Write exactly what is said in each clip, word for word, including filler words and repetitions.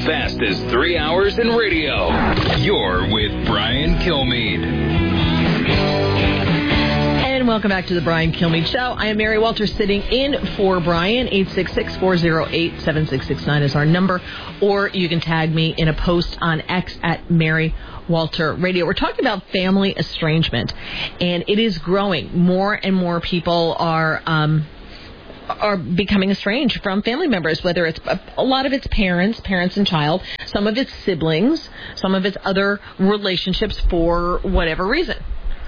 fastest three hours in radio. You're with Brian Kilmeade. And welcome back to the Brian Kilmeade Show. I am Mary Walter sitting in for Brian. eight six six, four oh eight, seven six six nine is our number. Or you can tag me in a post on X at Mary Walter Radio. We're talking about family estrangement, and it is growing. More and more people are um, are becoming estranged from family members, whether it's a, a lot of it's parents, parents and child, some of it's siblings, some of it's other relationships for whatever reason.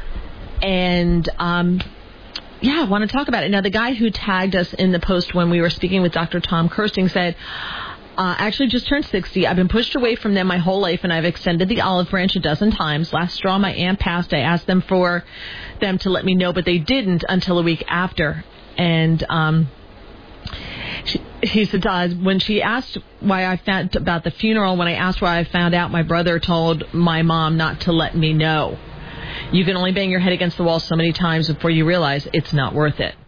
And, um, yeah, I want to talk about it. Now, the guy who tagged us in the post when we were speaking with Doctor Tom Kirsting said, uh, actually just turned sixty. I've been pushed away from them my whole life, and I've extended the olive branch a dozen times. Last straw, my aunt passed. I asked them for them to let me know, but they didn't until a week after. And um, she, he said, uh, when she asked why I found about the funeral, when I asked why I found out, my brother told my mom not to let me know. You can only bang your head against the wall so many times before you realize it's not worth it.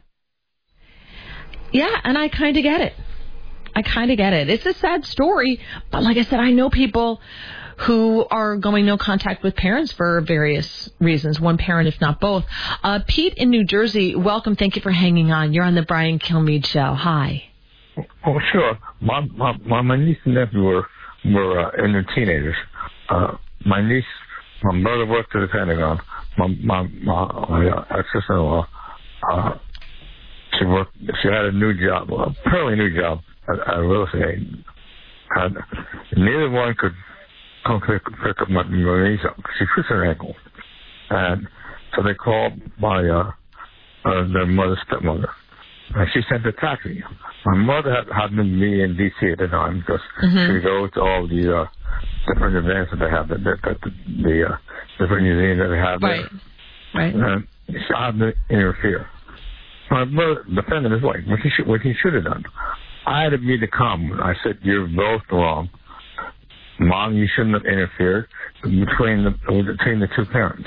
Yeah, and I kind of get it. I kind of get it. It's a sad story, but like I said, I know people who are going no contact with parents for various reasons, one parent if not both. Uh, Pete in New Jersey, welcome. Thank you for hanging on. You're on the Brian Kilmeade Show. Hi. Oh, sure. My my, my, my niece and nephew were, were uh, in their teenagers. Uh, my niece... My brother worked at the Pentagon. My my my, my ex-sister-in-law, uh, she worked. She had a new job, a fairly new job at, at real estate. And neither one could come pick, pick up my, my niece up. She twisted her ankle, and so they called my uh, uh, their mother's stepmother, and she sent a taxi. My mother had, happened to be in D C at the time because mm-hmm. she goes to all the uh, different events that they have, that, that, that the, the uh, different museums that they have right. there. Right. And she had to interfere. My brother defended his wife, what he should, what he should have done. I had to be the calm one. I said, you're both wrong. Mom, you shouldn't have interfered between the between the two parents.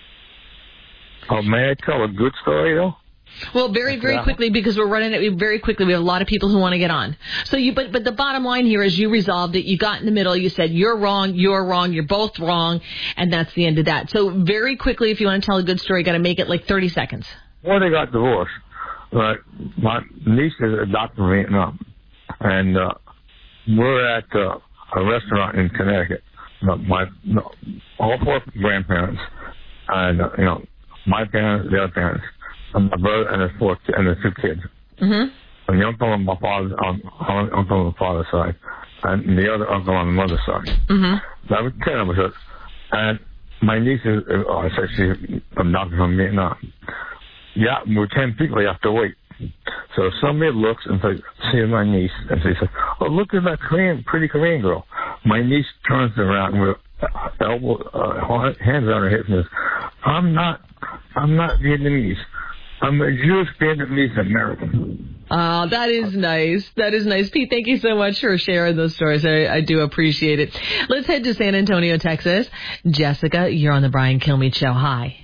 Oh, may I tell a good story, though? Well, very, very quickly, because we're running it very quickly. We have a lot of people who want to get on. So you, but, but the bottom line here is you resolved it. You got in the middle. You said, you're wrong, you're wrong, you're both wrong. And that's the end of that. So very quickly, if you want to tell a good story, you got to make it like thirty seconds. Well, they got divorced. Uh, my niece is a doctor in Vietnam. And, uh, we're at, uh, a restaurant in Connecticut. Uh, my, no, all four grandparents and, uh, you know, my parents, their parents. And my brother and his four and the two kids. Mm-hmm. And the uncle on my father's on, on uncle on the father's side, and the other uncle on the mother's side. Mm-hmm. That was ten of us. And my niece is, oh, I said she's a doctor from Vietnam. Yeah, we're ten people. You have to wait. So somebody looks and says, "See my niece," and she says, "Oh, look at that Korean, pretty Korean girl." My niece turns around with elbow, uh, hands on her hips and says, "I'm not, I'm not Vietnamese. I'm a Jewish Vietnamese American." Oh, that is nice. That is nice. Pete, thank you so much for sharing those stories. I, I do appreciate it. Let's head to San Antonio, Texas. Jessica, you're on the Brian Kilmeade Show. Hi.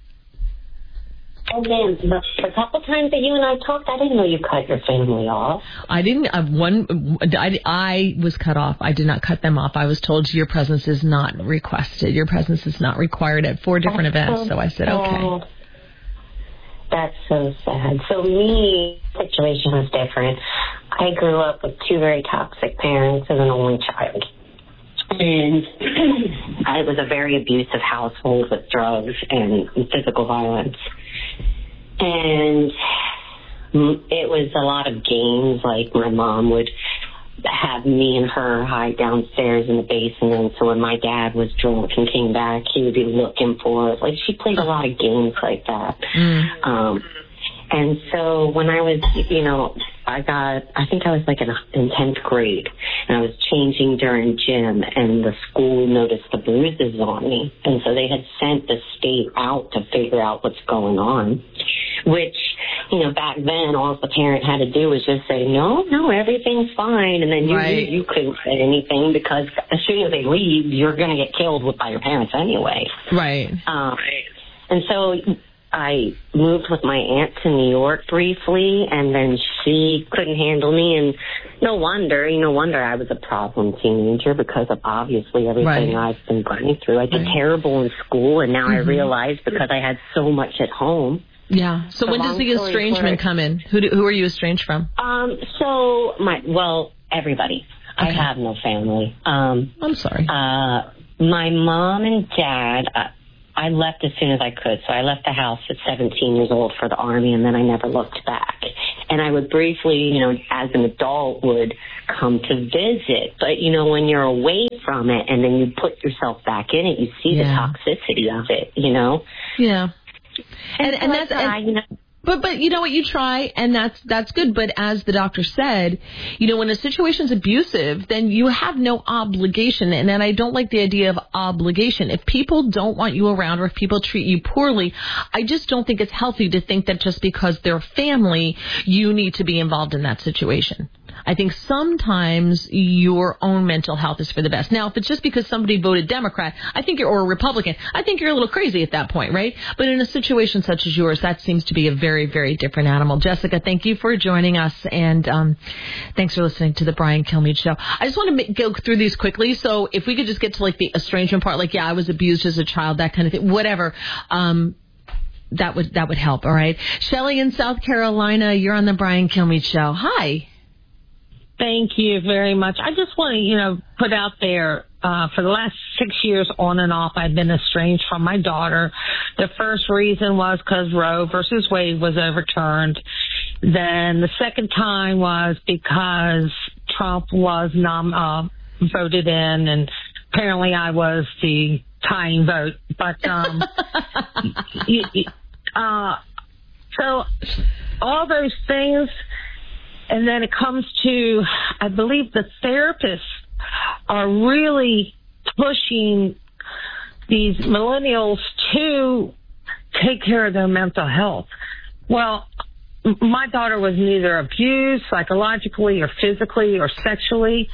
And then the, the couple times that you and I talked, I didn't know you cut your family off. I didn't. Uh, one, I, I was cut off. I did not cut them off. I was told your presence is not requested. Your presence is not required at four different That's events. So, so I said, okay. That's so sad. So me, the situation was different. I grew up with two very toxic parents as an only child. And it was a very abusive household with drugs and physical violence. And it was a lot of games. Like my mom would have me and her hide downstairs in the basement. So when my dad was drunk and came back, he would be looking for it. Like she played a lot of games like that. Mm. Um, and so when I was, you know, I got, I think I was like in, in tenth grade, and I was changing during gym, and the school noticed the bruises on me. And so they had sent the state out to figure out what's going on, which, you know, back then, all the parent had to do was just say, no, no, everything's fine. And then you right. you, you couldn't say anything, because as soon as they leave, you're going to get killed with by your parents anyway. Right. Um, and so I moved with my aunt to New York briefly, and then she couldn't handle me, and no wonder, you know, wonder I was a problem teenager because of obviously everything right. I've been going through. I did right. terrible in school, and now mm-hmm. I realize because I had so much at home. Yeah. So, so when does the estrangement come in? Who do, who are you estranged from? Um. So my well, everybody. Okay. I have no family. Um. I'm sorry. Uh, my mom and dad. Uh, I left as soon as I could, so I left the house at seventeen years old for the Army, and then I never looked back. And I would briefly, you know, as an adult, would come to visit. But, you know, when you're away from it and then you put yourself back in it, you see yeah. the toxicity of it, you know? Yeah. And, and, and that's... I, and, you know, But, but you know what, you try, and that's that's good. But as the doctor said, you know, when a situation's abusive, then you have no obligation. And then I don't like the idea of obligation. If people don't want you around or if people treat you poorly, I just don't think it's healthy to think that just because they're family, you need to be involved in that situation. I think sometimes your own mental health is for the best. Now, if it's just because somebody voted Democrat, I think you're, or Republican, I think you're a little crazy at that point, right? But in a situation such as yours, that seems to be a very, very different animal. Jessica, thank you for joining us, and um, thanks for listening to the Brian Kilmeade Show. I just want to go through these quickly, so if we could just get to, like, the estrangement part, like, yeah, I was abused as a child, that kind of thing, whatever, um, that would that would help, all right? Shelley in South Carolina, you're on the Brian Kilmeade Show. Hi. Thank you very much. I just want to, you know, put out there, uh, for the last six years on and off, I've been estranged from my daughter. The first reason was because Roe versus Wade was overturned. Then the second time was because Trump was nom- uh, voted in, and apparently I was the tying vote. But, um, y- y- uh, so all those things. And then it comes to, I believe the therapists are really pushing these millennials to take care of their mental health. Well, my daughter was neither abused psychologically or physically or sexually.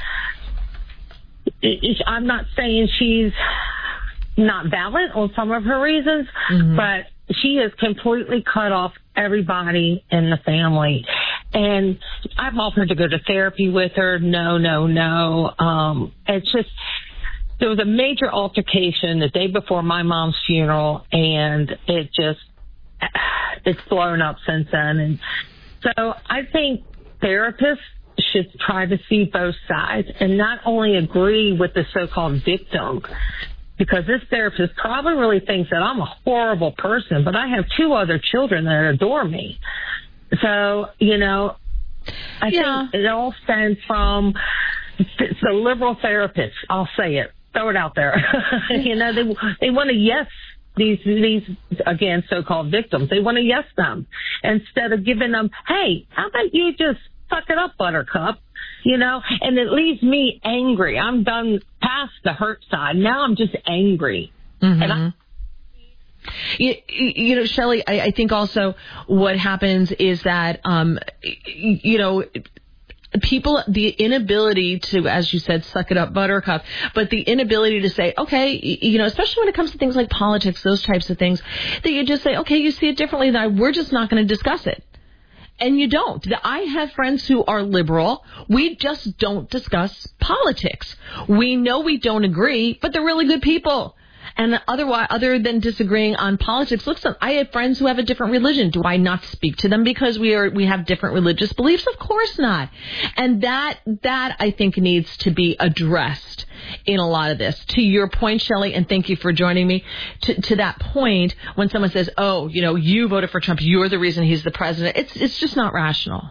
I'm not saying she's not valid on some of her reasons, mm-hmm. but she is completely cut off everybody in the family. And I've offered to go to therapy with her. No, no, no. Um, it's just, there was a major altercation the day before my mom's funeral, and it just, it's blown up since then. And so I think therapists should try to see both sides and not only agree with the so-called victim, because this therapist probably really thinks that I'm a horrible person, but I have two other children that adore me. So, you know, I yeah. think it all stems from the liberal therapists. I'll say it. Throw it out there. you know, they they want to yes these, these again, so-called victims. They want to yes them instead of giving them, hey, how about you just suck it up, buttercup? You know, and it leaves me angry. I'm done past the hurt side. Now I'm just angry. Mm-hmm. And I, You, you know, Shelley, I, I think also what happens is that, um, you know, people, the inability to, as you said, suck it up, buttercup, but the inability to say, okay, you know, especially when it comes to things like politics, those types of things, that you just say, okay, you see it differently than I, we're just not going to discuss it. And you don't. I have friends who are liberal. We just don't discuss politics. We know we don't agree, but they're really good people. And otherwise, other than disagreeing on politics, listen, I have friends who have a different religion. Do I not speak to them because we are we have different religious beliefs? Of course not. And that that I think needs to be addressed in a lot of this. To your point, Shelley, and thank you for joining me. To, to that point, when someone says, "Oh, you know, you voted for Trump, you're the reason he's the president," it's it's just not rational.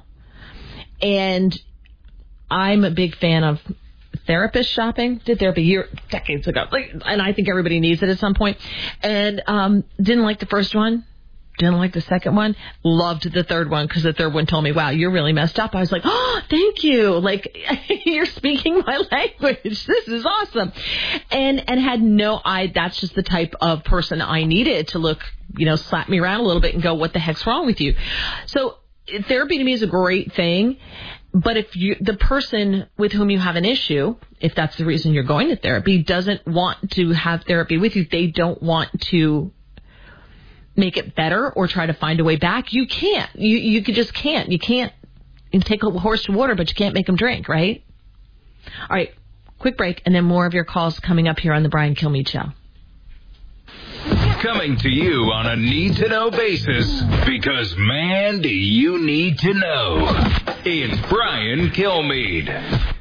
And I'm a big fan of therapist shopping. Did therapy year decades ago, like, and I think everybody needs it at some point. And um, didn't like the first one, didn't like the second one, loved the third one because the third one told me, "Wow, you're really messed up." I was like, "Oh, thank you! Like you're speaking my language. This is awesome." And and had no, I that's just the type of person I needed to look, you know, slap me around a little bit and go, "What the heck's wrong with you?" So therapy to me is a great thing. But if you, the person with whom you have an issue, if that's the reason you're going to therapy, doesn't want to have therapy with you, they don't want to make it better or try to find a way back. You can't. You you could just can't. You can't you can take a horse to water, but you can't make him drink, right? All right, quick break, and then more of your calls coming up here on the Brian Kilmeade Show. Coming to you on a need-to-know basis, because, man, do you need to know. It's Brian Kilmeade.